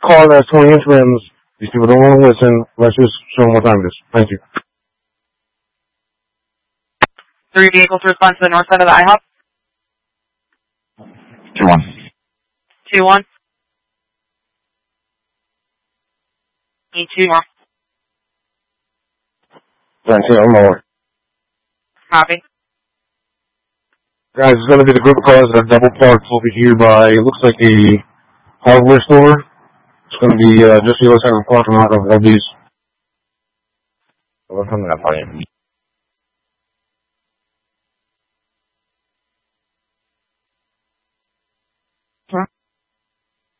car that has 20-inch rims. These people don't want to listen. Let's just show them what time it is. Thank you. 3 vehicles respond to the north side of the IHOP. 2-1. 2-1. Need 2 more. 19 more. Copy. Guys, it's going to be the group of cars that are double parked over here by, it looks like a hardware store. It's going to be just the other side of the parking lot of these. We're coming up on you.